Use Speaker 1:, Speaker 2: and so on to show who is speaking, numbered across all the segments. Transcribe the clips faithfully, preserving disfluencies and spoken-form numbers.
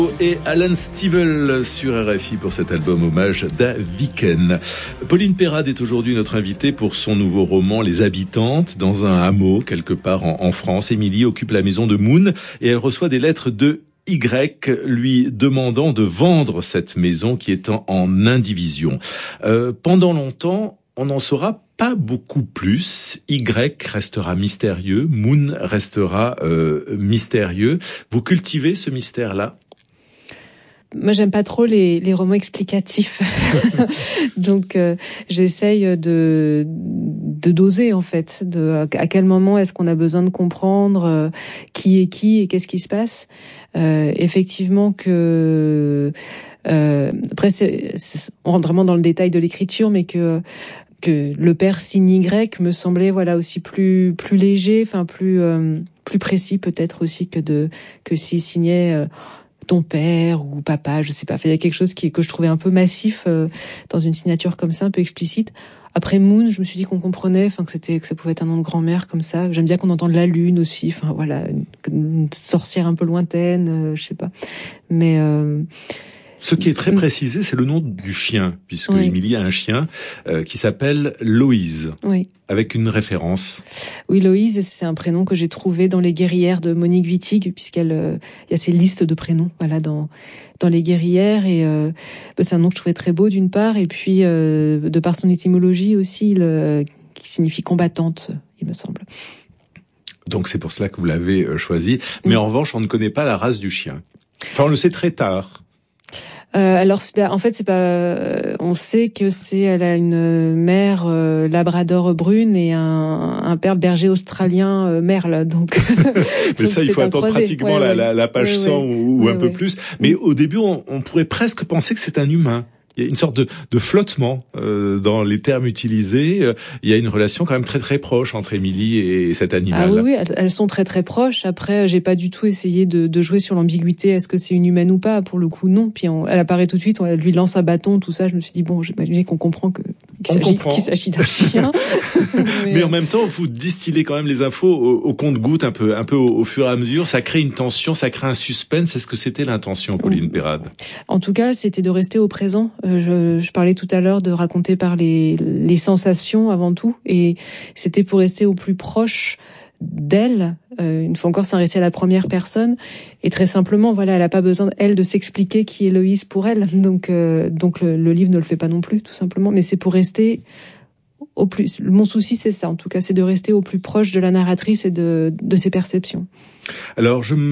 Speaker 1: Et Alan Stivell sur R F I pour cet album hommage d'Aviken. Pauline Perrade est aujourd'hui notre invitée pour son nouveau roman Les Habitantes, dans un hameau quelque part en, en France. Émilie occupe la maison de Moon et elle reçoit des lettres de Y lui demandant de vendre cette maison qui est en, en indivision. Euh, pendant longtemps, on n'en saura pas beaucoup plus. Y restera mystérieux, Moon restera euh, mystérieux. Vous cultivez ce mystère-là ?
Speaker 2: Moi, j'aime pas trop les, les romans explicatifs, donc euh, j'essaye de de doser en fait, de à quel moment est-ce qu'on a besoin de comprendre euh, qui est qui et qu'est-ce qui se passe. Euh, effectivement que euh, après, c'est, c'est, on rentre vraiment dans le détail de l'écriture, mais que que le père signe Y me semblait voilà aussi plus plus léger, enfin plus euh, plus précis peut-être aussi que de que s'il signait euh, ton père ou papa, je sais pas. Il y a quelque chose qui que je trouvais un peu massif euh, dans une signature comme ça, un peu explicite. Après Moon, je me suis dit qu'on comprenait, enfin que c'était que ça pouvait être un nom de grand-mère comme ça. J'aime bien qu'on entende la lune aussi, enfin voilà, une, une sorcière un peu lointaine, euh, je sais pas. Mais euh,
Speaker 1: ce qui est très précisé, c'est le nom du chien, puisque oui. Émilie a un chien euh, qui s'appelle Loïse, oui. Avec une référence.
Speaker 2: Oui, Loïse, c'est un prénom que j'ai trouvé dans Les Guerrières de Monique Wittig, puisqu'elle, euh, il y a ces listes de prénoms, voilà, dans dans Les Guerrières, et euh, c'est un nom que je trouvais très beau d'une part, et puis euh, de par son étymologie aussi, le, qui signifie combattante, il me semble.
Speaker 1: Donc c'est pour cela que vous l'avez choisi, mais mmh. en revanche, on ne connaît pas la race du chien. Enfin, on le sait très tard.
Speaker 2: Euh, alors c'est pas, en fait c'est pas, euh, on sait que c'est elle a une mère euh, labrador brune et un, un père berger australien euh, merle, donc.
Speaker 1: Mais donc, ça il faut attendre croisé. pratiquement ouais, la, ouais. La, la page ouais, cent ouais. ou, ou ouais, un ouais. peu plus. Mais mmh. au début on, on pourrait presque penser que c'est un humain. Il y a une sorte de, de flottement euh, dans les termes utilisés. Il y a une relation quand même très très proche entre Émilie et cet animal.
Speaker 2: Ah oui, oui, elles sont très très proches. Après, j'ai pas du tout essayé de, de jouer sur l'ambiguïté. Est-ce que c'est une humaine ou pas ? Pour le coup, non. Puis on, elle apparaît tout de suite. On elle lui lance un bâton, tout ça. Je me suis dit bon, j'imagine qu'on comprend que qu'il s'agit, qu'il s'agit d'un chien.
Speaker 1: Mais, Mais en même temps, vous distillez quand même les infos au, au compte-gouttes, un peu, un peu au, au fur et à mesure. Ça crée une tension, ça crée un suspense. Est-ce que c'était l'intention, Pauline Perrade ?
Speaker 2: En tout cas, c'était de rester au présent. Je, je parlais tout à l'heure de raconter par les, les sensations avant tout, et c'était pour rester au plus proche d'elle. Euh, une fois encore, s'arrêter à la première personne, et très simplement, voilà, elle a pas besoin elle de s'expliquer qui est Loïse pour elle. Donc, euh, donc le, le livre ne le fait pas non plus, tout simplement. Mais c'est pour rester au plus. Mon souci, c'est ça. En tout cas, c'est de rester au plus proche de la narratrice et de, de ses perceptions.
Speaker 1: Alors, je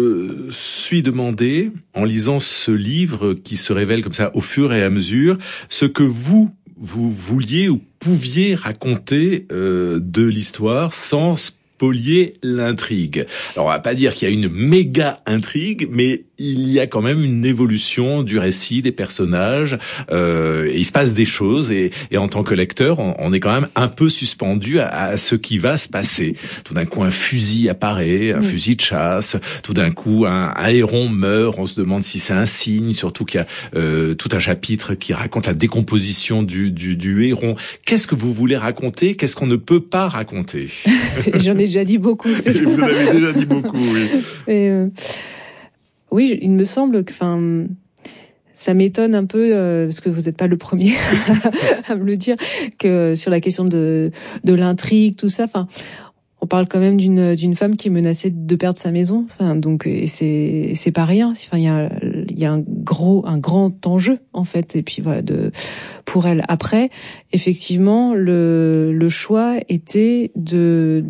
Speaker 1: me suis demandé, en lisant ce livre qui se révèle comme ça au fur et à mesure, ce que vous, vous vouliez ou pouviez raconter euh, de l'histoire sans spolier l'intrigue. Alors, on va pas dire qu'il y a une méga intrigue, mais il y a quand même une évolution du récit, des personnages, euh, et il se passe des choses, et, et en tant que lecteur, on, on est quand même un peu suspendu à, à ce qui va se passer. Tout d'un coup, un fusil apparaît, un mmh. fusil de chasse, tout d'un coup, un, un héron meurt, on se demande si c'est un signe, surtout qu'il y a euh, tout un chapitre qui raconte la décomposition du, du, du héron. Qu'est-ce que vous voulez raconter ? Qu'est-ce qu'on ne peut pas raconter ?
Speaker 2: J'en ai déjà dit beaucoup, c'est ça.
Speaker 1: Vous en avez déjà dit beaucoup, oui.
Speaker 2: Et euh... Oui, il me semble que, enfin, ça m'étonne un peu euh, parce que vous n'êtes pas le premier à me le dire, que sur la question de de l'intrigue, tout ça. Enfin, on parle quand même d'une d'une femme qui est menacée de perdre sa maison. Enfin, donc et c'est c'est pas rien. Enfin, il y a il y a un gros un grand enjeu en fait. Et puis voilà, de pour elle. Après, effectivement, le le choix était de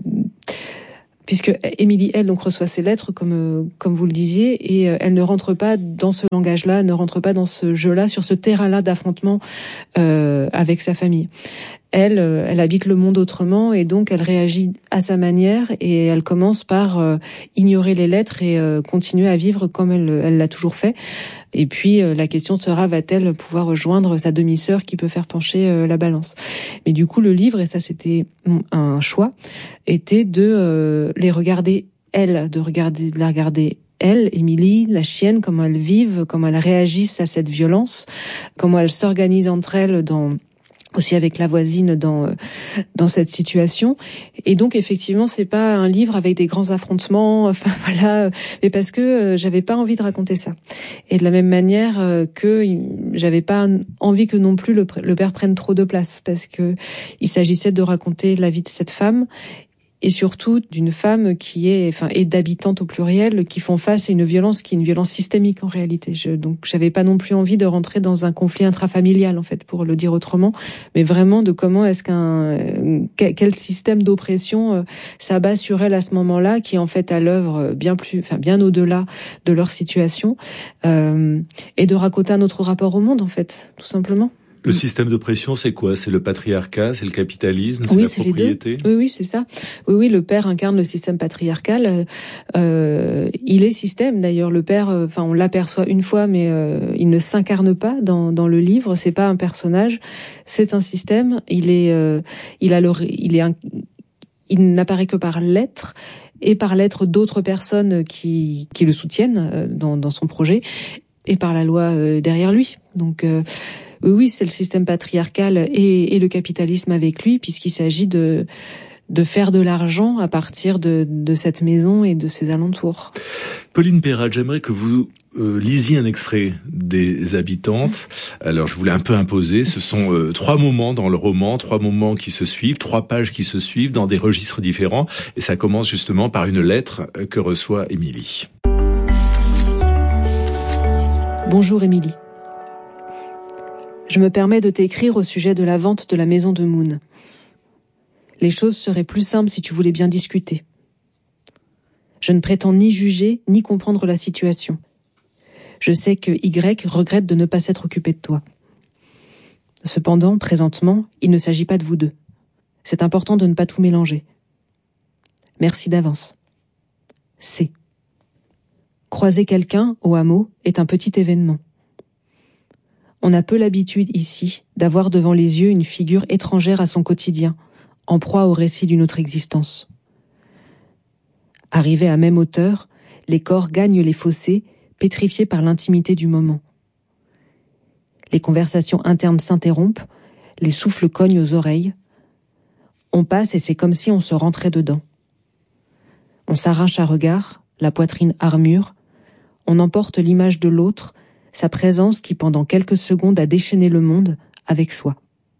Speaker 2: puisque Émilie, elle, donc reçoit ses lettres, comme euh, comme vous le disiez, et euh, elle ne rentre pas dans ce langage-là, ne rentre pas dans ce jeu-là, sur ce terrain-là d'affrontement euh, avec sa famille. Elle, euh, elle habite le monde autrement, et donc elle réagit à sa manière, et elle commence par euh, ignorer les lettres et euh, continuer à vivre comme elle elle l'a toujours fait. Et puis euh, la question sera, va-t-elle pouvoir rejoindre sa demi-sœur qui peut faire pencher euh, la balance ? Mais du coup, le livre, et ça c'était un choix, était de euh, les regarder elle, de regarder, de la regarder elle, Émilie, la chienne, comment elles vivent, comment elles réagissent à cette violence, comment elles s'organisent entre elles dans aussi avec la voisine dans dans cette situation. Et donc effectivement, c'est pas un livre avec des grands affrontements, enfin voilà, mais parce que euh, j'avais pas envie de raconter ça. Et de la même manière euh, que j'avais pas envie que non plus le, le père prenne trop de place, parce que il s'agissait de raconter la vie de cette femme. Et surtout d'une femme qui est, enfin, et d'habitantes au pluriel, qui font face à une violence qui est une violence systémique en réalité. Je, donc, j'avais pas non plus envie de rentrer dans un conflit intrafamilial, en fait, pour le dire autrement, mais vraiment de comment est-ce qu'un, quel système d'oppression euh, s'abat sur elle à ce moment-là, qui est en fait à l'œuvre bien plus, enfin, bien au-delà de leur situation, euh, et de raconter un autre rapport au monde, en fait, tout simplement.
Speaker 1: Le système d'oppression, c'est quoi? C'est le patriarcat, c'est le capitalisme, c'est
Speaker 2: oui,
Speaker 1: la
Speaker 2: c'est
Speaker 1: propriété?
Speaker 2: Les deux. Oui, oui, c'est ça. Oui, oui, le père incarne le système patriarcal. Euh, il est système, d'ailleurs. Le père, enfin, on l'aperçoit une fois, mais euh, il ne s'incarne pas dans dans le livre. C'est pas un personnage, c'est un système. Il est, euh, il a le, il est, un, il n'apparaît que par lettres et par lettres d'autres personnes qui qui le soutiennent dans dans son projet et par la loi euh, derrière lui. Donc euh, oui, c'est le système patriarcal et, et le capitalisme avec lui, puisqu'il s'agit de de faire de l'argent à partir de, de cette maison et de ses alentours.
Speaker 1: Pauline Perrat, j'aimerais que vous euh, lisiez un extrait des Habitantes. Alors, je voulais un peu imposer. Ce sont euh, trois moments dans le roman, trois moments qui se suivent, trois pages qui se suivent dans des registres différents. Et ça commence justement par une lettre que reçoit Émilie.
Speaker 2: Bonjour Émilie. Je me permets de t'écrire au sujet de la vente de la maison de Moon. Les choses seraient plus simples si tu voulais bien discuter. Je ne prétends ni juger, ni comprendre la situation. Je sais que Y regrette de ne pas s'être occupé de toi. Cependant, présentement, il ne s'agit pas de vous deux. C'est important de ne pas tout mélanger. Merci d'avance. C. Croiser quelqu'un, au hameau, est un petit événement. On a peu l'habitude ici d'avoir devant les yeux une figure étrangère à son quotidien, en proie au récit d'une autre existence. Arrivés à même hauteur, les corps gagnent les fossés, pétrifiés par l'intimité du moment. Les conversations internes s'interrompent, les souffles cognent aux oreilles. On passe et c'est comme si on se rentrait dedans. On s'arrache à regard, la poitrine armure, on emporte l'image de l'autre, sa présence qui pendant quelques secondes a déchaîné le monde avec soi.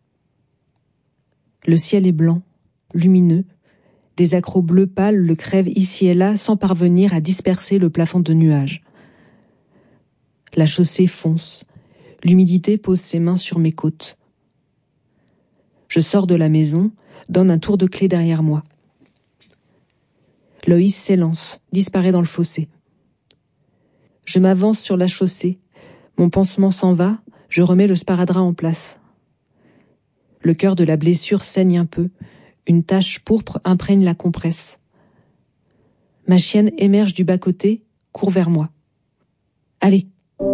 Speaker 2: Le ciel est blanc, lumineux, des accros bleus pâles le crèvent ici et là sans parvenir à disperser le plafond de nuages. La chaussée fonce, l'humidité pose ses mains sur mes côtes. Je sors de la maison, donne un tour de clé derrière moi. Loïs s'élance, disparaît dans le fossé. Je m'avance sur la chaussée, mon pansement s'en va, je remets le sparadrap en place. Le cœur de la blessure saigne un peu, une tache pourpre imprègne la compresse. Ma chienne émerge du bas-côté, court vers moi. Allez.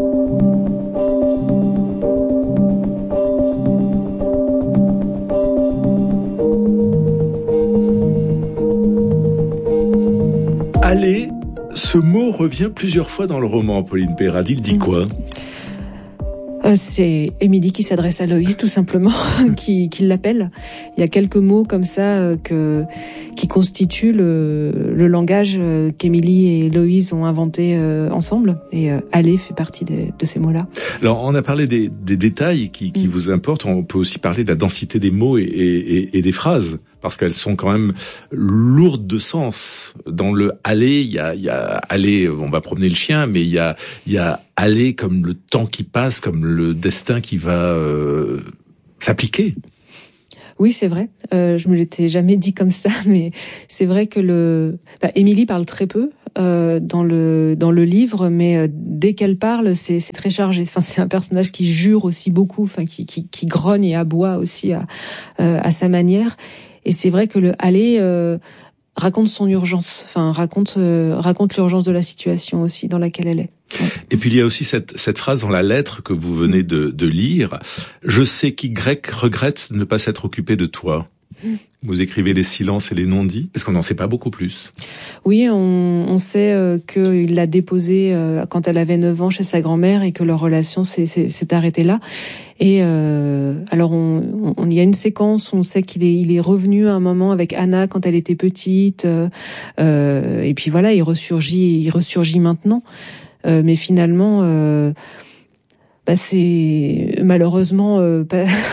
Speaker 1: Allez, ce mot revient plusieurs fois dans le roman, Pauline Perrat. Il dit quoi ?
Speaker 2: Euh, c'est Émilie qui s'adresse à Loïs, tout simplement, qui, qui l'appelle. Il y a quelques mots comme ça euh, que qui constituent le, le langage euh, qu'Émilie et Loïs ont inventé euh, ensemble. Et euh, aller fait partie des, de ces mots-là.
Speaker 1: Alors, on a parlé des, des détails qui, qui mmh. vous importent. On peut aussi parler de la densité des mots et, et, et des phrases, parce qu'elles sont quand même lourdes de sens. Dans le aller, il y a, il y a aller, on va promener le chien, mais il y a, il y a aller comme le temps qui passe, comme le destin qui va euh, s'appliquer.
Speaker 2: Oui, c'est vrai. Euh, je me l'étais jamais dit comme ça, mais c'est vrai que le. Bah, Émilie parle très peu euh, dans le dans le livre, mais euh, dès qu'elle parle, c'est c'est très chargé. Enfin, c'est un personnage qui jure aussi beaucoup, enfin qui qui, qui grogne et aboie aussi à euh, à sa manière. Et c'est vrai que le aller euh, raconte son urgence, enfin raconte euh, raconte l'urgence de la situation aussi dans laquelle elle est. Ouais.
Speaker 1: Et puis il y a aussi cette cette phrase dans la lettre que vous venez de de lire. Je sais qu'Y regrette de ne pas s'être occupé de toi. Vous écrivez les silences et les non-dits, parce qu'on n'en sait pas beaucoup plus.
Speaker 2: Oui, on, on sait euh, qu'il l'a déposée euh, quand elle avait neuf ans chez sa grand-mère et que leur relation s'est, s'est, s'est arrêtée là. Et euh, alors, on, on, il y a une séquence où on sait qu'il est, il est revenu à un moment avec Anna quand elle était petite. Euh, euh, et puis voilà, il ressurgit, il ressurgit maintenant. Euh, mais finalement... Euh, Bah c'est malheureusement euh,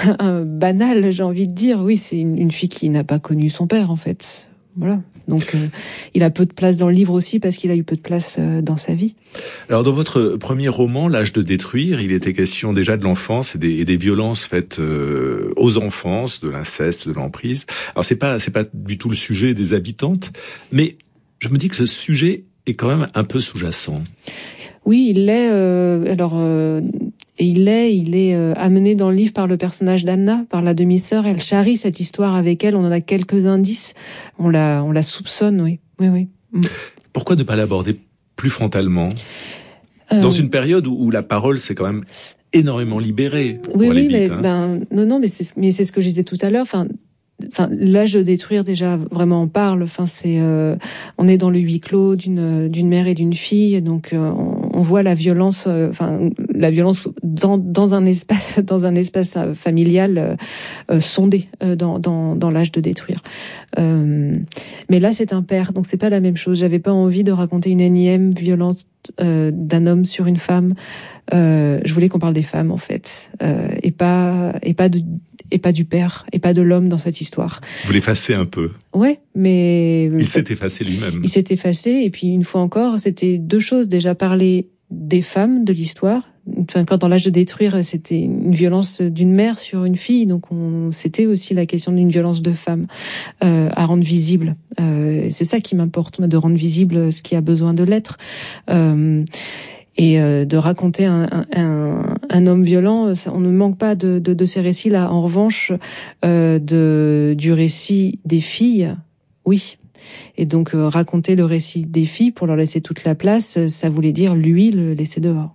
Speaker 2: banal, j'ai envie de dire. Oui, c'est une, une fille qui n'a pas connu son père, en fait. Voilà. Donc, euh, il a peu de place dans le livre aussi parce qu'il a eu peu de place euh, dans sa vie.
Speaker 1: Alors, dans votre premier roman, L'âge de détruire, il était question déjà de l'enfance et des, et des violences faites euh, aux enfants, de l'inceste, de l'emprise. Alors, c'est pas, c'est pas du tout le sujet des habitantes, mais je me dis que ce sujet est quand même un peu sous-jacent.
Speaker 2: Oui, il l'est. Euh, alors, euh, et il l'est. Il est euh, amené dans le livre par le personnage d'Anna, par la demi-sœur. Elle charrie cette histoire avec elle. On en a quelques indices. On la, on la soupçonne. Oui, oui, oui. Mm.
Speaker 1: Pourquoi ne pas l'aborder plus frontalement euh... dans une période où, où la parole s'est quand même énormément libérée pour
Speaker 2: oui,
Speaker 1: les
Speaker 2: oui,
Speaker 1: bites,
Speaker 2: mais
Speaker 1: hein.
Speaker 2: ben non, non, mais c'est, mais c'est ce que je disais tout à l'heure. Enfin. Enfin, l'âge de détruire déjà vraiment on parle. Enfin, c'est, euh, on est dans le huis clos d'une d'une mère et d'une fille, donc euh, on, on voit la violence, euh, enfin la violence dans dans un espace dans un espace familial euh, euh, sondé euh, dans dans dans l'âge de détruire. Euh, mais là, c'est un père, donc c'est pas la même chose. J'avais pas envie de raconter une énième violence euh, d'un homme sur une femme. Euh, je voulais qu'on parle des femmes en fait, euh, et pas et pas de et pas du père et pas de l'homme dans cette histoire.
Speaker 1: Vous l'effacez un peu.
Speaker 2: Ouais, mais
Speaker 1: il s'est effacé lui-même.
Speaker 2: Il s'est effacé et puis une fois encore, c'était deux choses. Déjà parler des femmes de l'histoire. Enfin, quand dans l'âge de détruire, c'était une violence d'une mère sur une fille, donc on, c'était aussi la question d'une violence de femme euh, à rendre visible. Euh, c'est ça qui m'importe, de rendre visible ce qui a besoin de l'être. Euh, Et euh, de raconter un, un, un homme violent, ça, on ne manque pas de, de, de ces récits-là. En revanche, euh, de, du récit des filles, oui. Et donc euh, raconter le récit des filles pour leur laisser toute la place, ça voulait dire lui le laisser dehors.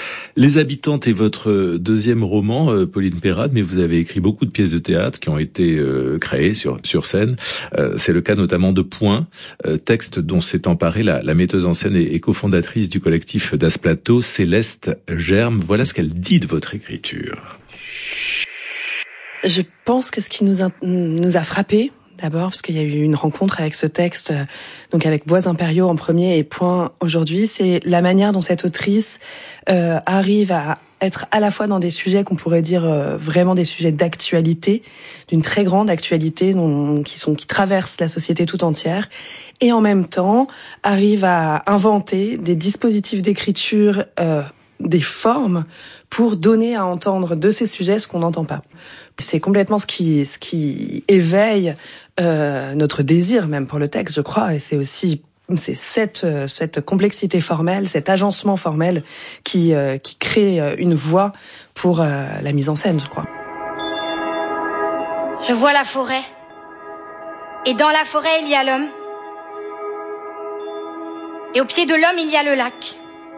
Speaker 1: Les Habitantes est votre deuxième roman, euh, Pauline Perrade, mais vous avez écrit beaucoup de pièces de théâtre qui ont été euh, créées sur sur scène. Euh, c'est le cas notamment de Point, euh, texte dont s'est emparée la, la metteuse en scène et, et cofondatrice du collectif Das Plateau, Céleste Germe. Voilà ce qu'elle dit de votre écriture.
Speaker 3: Je pense que ce qui nous a, nous a frappé, d'abord, parce qu'il y a eu une rencontre avec ce texte, donc avec Bois impériaux en premier et Point aujourd'hui, c'est la manière dont cette autrice euh, arrive à être à la fois dans des sujets qu'on pourrait dire euh, vraiment des sujets d'actualité, d'une très grande actualité, dont, qui sont qui traversent la société tout entière, et en même temps arrive à inventer des dispositifs d'écriture, euh, des formes pour donner à entendre de ces sujets ce qu'on n'entend pas. C'est complètement ce qui ce qui éveille euh, notre désir même pour le texte, je crois, et c'est aussi c'est cette cette complexité formelle, cet agencement formel qui euh, qui crée une voie pour euh, la mise en scène, je crois.
Speaker 4: Je vois la forêt, et dans la forêt il y a l'homme, et au pied de l'homme il y a le lac.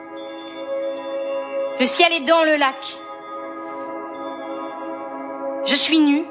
Speaker 4: Le ciel est dans le lac. Je suis nue.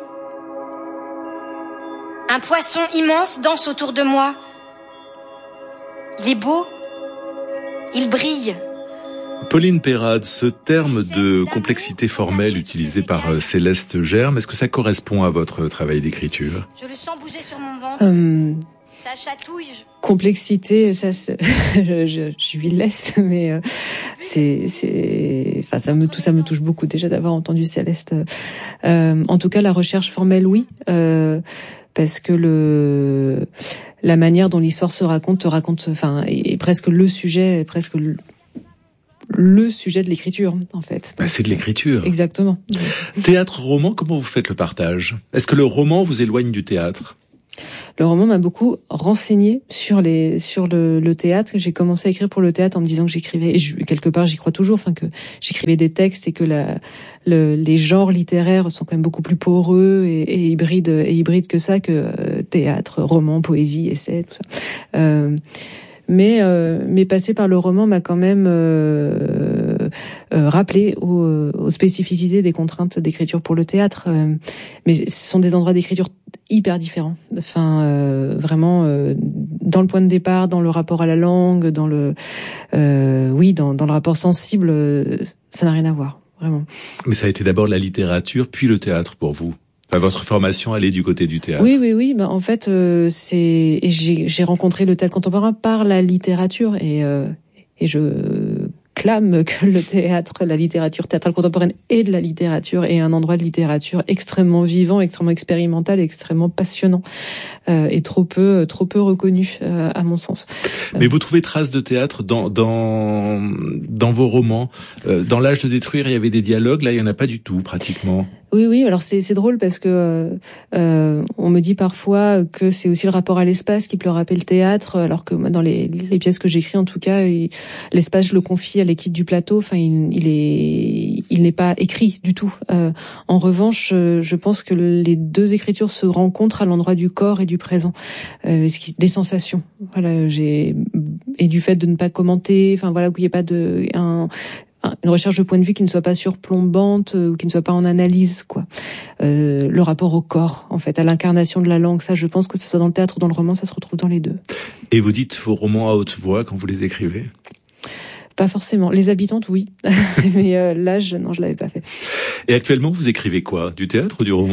Speaker 4: Un poisson immense danse autour de moi. Il est beau. Il brille.
Speaker 1: Pauline Perrade, ce terme de complexité formelle utilisé par Céleste Germe, est-ce que ça correspond à votre travail d'écriture ?
Speaker 4: Je le sens bouger sur mon ventre.
Speaker 2: Euh...
Speaker 4: Ça chatouille.
Speaker 2: Complexité, ça, je, je, je lui laisse, mais euh, c'est, c'est, enfin, ça me, tout ça me touche beaucoup déjà d'avoir entendu Céleste. Euh, en tout cas, la recherche formelle, oui, euh, parce que le, la manière dont l'histoire se raconte, te raconte, enfin, est, est presque le sujet, est presque le, le sujet de l'écriture, en fait.
Speaker 1: Bah, c'est de l'écriture.
Speaker 2: Exactement.
Speaker 1: Théâtre, roman, comment vous faites le partage ? Est-ce que le roman vous éloigne du théâtre ?
Speaker 2: Le roman m'a beaucoup renseigné sur les sur le, le théâtre. J'ai commencé à écrire pour le théâtre en me disant que j'écrivais, et je, quelque part j'y crois toujours, enfin que j'écrivais des textes et que la, le, les genres littéraires sont quand même beaucoup plus poreux et, et hybrides et hybrides que ça, que euh, théâtre, roman, poésie, essai, tout ça. Euh, mais euh, mais passer par le roman m'a quand même euh, euh, euh, rappeler aux, aux spécificités des contraintes d'écriture pour le théâtre. Euh, mais ce sont des endroits d'écriture hyper différents. Enfin, euh, vraiment, euh, dans le point de départ, dans le rapport à la langue, dans le, euh, oui, dans, dans le rapport sensible, euh, ça n'a rien à voir, vraiment.
Speaker 1: Mais ça a été d'abord la littérature, puis le théâtre pour vous. Enfin, votre formation, elle est du côté du théâtre.
Speaker 2: Oui, oui, oui. Ben, en fait, euh, c'est et j'ai, j'ai rencontré le théâtre contemporain par la littérature et euh, et je clame que le théâtre, la littérature théâtrale contemporaine est de la littérature et un endroit de littérature extrêmement vivant, extrêmement expérimental, extrêmement passionnant euh, et trop peu, trop peu reconnu euh, à mon sens.
Speaker 1: Mais vous trouvez traces de théâtre dans dans dans vos romans. Euh, dans L'Âge de détruire, il y avait des dialogues. Là, il y en a pas du tout, pratiquement.
Speaker 2: Oui, oui. Alors c'est c'est drôle parce que euh, on me dit parfois que c'est aussi le rapport à l'espace qui peut leur rappeler le théâtre, alors que moi, dans les, les pièces que j'écris, en tout cas, il, l'espace je le confie à l'équipe du plateau. Enfin, il, il est il n'est pas écrit du tout. Euh, en revanche, je pense que les deux écritures se rencontrent à l'endroit du corps et du présent, euh, ce qui, des sensations. Voilà, j'ai et du fait de ne pas commenter. Enfin voilà, qu'il n'y ait pas de un une recherche de point de vue qui ne soit pas surplombante ou qui ne soit pas en analyse, quoi. Euh, le rapport au corps, en fait, à l'incarnation de la langue, ça, je pense que ce soit dans le théâtre ou dans le roman, ça se retrouve dans les deux.
Speaker 1: Et vous dites vos romans à haute voix quand vous les écrivez ?
Speaker 2: Pas forcément. Les habitantes, oui. Mais euh, là, je, non, je l'avais pas fait.
Speaker 1: Et actuellement, vous écrivez quoi ? Du théâtre ou du roman ?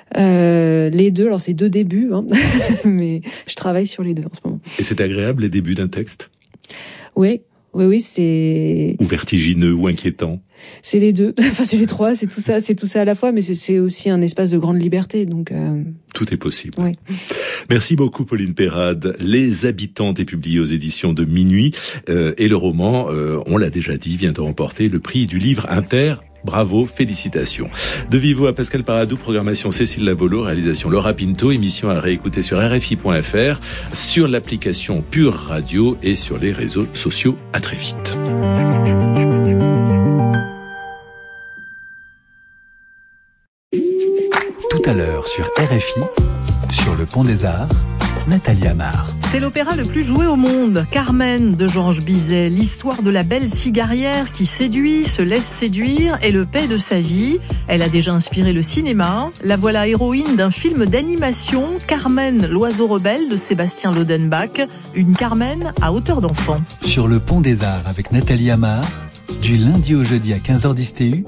Speaker 2: Euh, les deux. Alors, c'est deux débuts, hein. Mais je travaille sur les deux en ce moment.
Speaker 1: Et c'est agréable, les débuts d'un texte ?
Speaker 2: Oui. Oui, oui, c'est...
Speaker 1: Ou vertigineux, ou inquiétant.
Speaker 2: C'est les deux. Enfin, c'est les trois, c'est tout ça, c'est tout ça à la fois, mais c'est, c'est aussi un espace de grande liberté, donc... Euh...
Speaker 1: Tout est possible.
Speaker 2: Oui.
Speaker 1: Merci beaucoup, Pauline Perrade. Les Habitantes est publié aux éditions de Minuit, euh, et le roman, euh, on l'a déjà dit, vient de remporter le prix du livre inter. Bravo, félicitations. De vive voix à Pascal Paradou, programmation Cécile Lavolo, réalisation Laura Pinto, émission à réécouter sur R F I point F R, sur l'application Pure Radio et sur les réseaux sociaux. À très vite.
Speaker 5: Tout à l'heure sur R F I, sur le Pont des Arts, Nathalie Amar.
Speaker 6: C'est l'opéra le plus joué au monde, Carmen de Georges Bizet, l'histoire de la belle cigarière qui séduit, se laisse séduire et le paie de sa vie. Elle a déjà inspiré le cinéma. La voilà héroïne d'un film d'animation, Carmen, l'oiseau rebelle de Sébastien Lodenbach, une Carmen à hauteur d'enfant.
Speaker 5: Sur le Pont des Arts avec Nathalie Amar, du lundi au jeudi à quinze heures dix T U,